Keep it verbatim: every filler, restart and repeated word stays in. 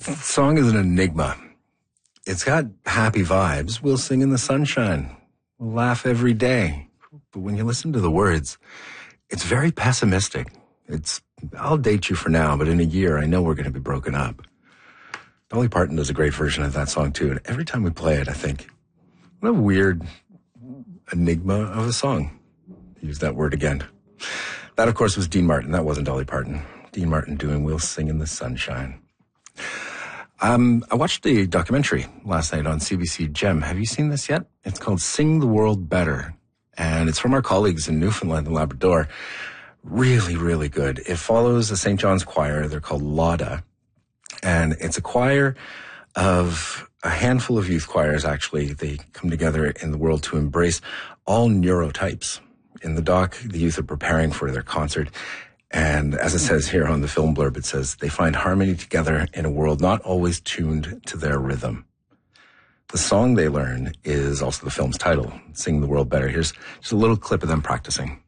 song is an enigma. It's got happy vibes. We'll sing in the sunshine. We'll laugh every day. But when you listen to the words, it's very pessimistic. It's, I'll date you for now, but in a year, I know we're going to be broken up. Dolly Parton does a great version of that song, too. And every time we play it, I think, what a weird enigma of a song. Use that word again. That, of course, was Dean Martin. That wasn't Dolly Parton. Dean Martin doing We'll Sing in the Sunshine. Um, I watched the documentary last night on C B C Gem. Have you seen this yet? It's called Sing the World Better. And it's from our colleagues in Newfoundland and Labrador. Really, really good. It follows the Saint John's Choir. They're called LADA. And it's a choir of a handful of youth choirs, actually. They come together in the world to embrace all neurotypes. In the doc, the youth are preparing for their concert. And as it says here on the film blurb, it says, they find harmony together in a world not always tuned to their rhythm. The song they learn is also the film's title, Sing the World Better. Here's just a little clip of them practicing.